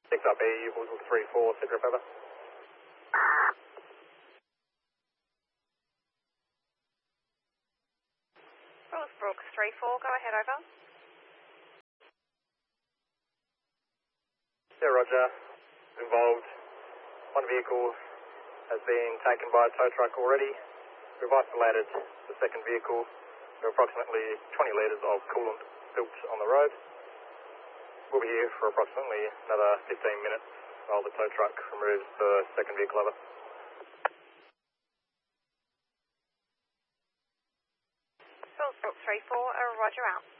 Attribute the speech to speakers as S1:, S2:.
S1: 6 up E, Horsel 3-4, Citrip over.
S2: Brooks 3-4, go ahead, over.
S1: Yeah, roger. Involved. One vehicle has been taken by a tow truck already. We've isolated the second vehicle. There are approximately 20 litres of coolant built on the road. We'll be here for approximately another 15 minutes while the tow truck removes the second vehicle over.
S2: Brooks 3-4, roger out.